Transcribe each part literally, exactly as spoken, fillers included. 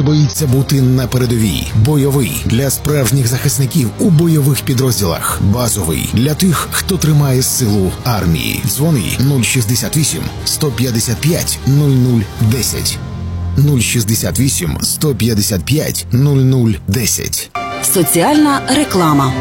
не боїться бути на передовій. Бойовий для справжніх захисників у бойових підрозділах. Базовий для тих, хто тримає силу армії. Дзвони нуль шістдесят вісім сто п'ятдесят п'ять нуль нуль десять. нуль шістдесят вісім сто п'ятдесят п'ять нуль нуль десять. Соціальна реклама.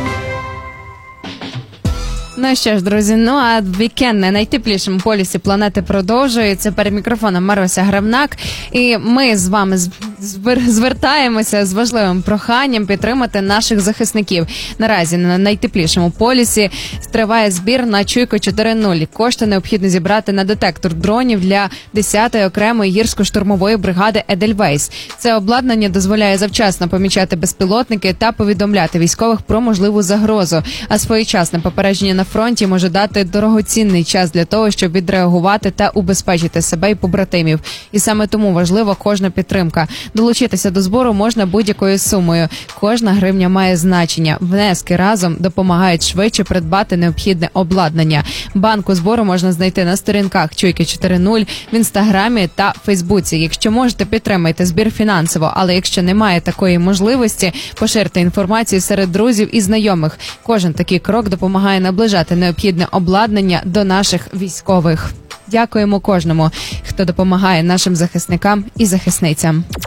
Ну що ж, друзі, ну а вікенд на найтеплішому полюсі планети продовжується. Перед мікрофоном Маруся Гравнак. І ми з вами звертаємося з важливим проханням підтримати наших захисників. Наразі на найтеплішому полюсі триває збір на Чуйку чотири нуль. Кошти необхідно зібрати на детектор дронів для десятої окремої гірсько-штурмової бригади «Едельвейс». Це обладнання дозволяє завчасно помічати безпілотники та повідомляти військових про можливу загрозу. А своєчасне попередження на фронті може дати дорогоцінний час для того, щоб відреагувати та убезпечити себе і побратимів. І саме тому важлива кожна підтримка. Долучитися до збору можна будь-якою сумою. Кожна гривня має значення. Внески разом допомагають швидше придбати необхідне обладнання. Банку збору можна знайти на сторінках Чуйки чотири нуль, в Інстаграмі та Фейсбуці. Якщо можете, підтримайте збір фінансово, але якщо немає такої можливості, поширте інформацію серед друзів і знайомих. Кожен такий крок допомагає наближати необхідне обладнання до наших військових. Дякуємо кожному, хто допомагає нашим захисникам і захисницям.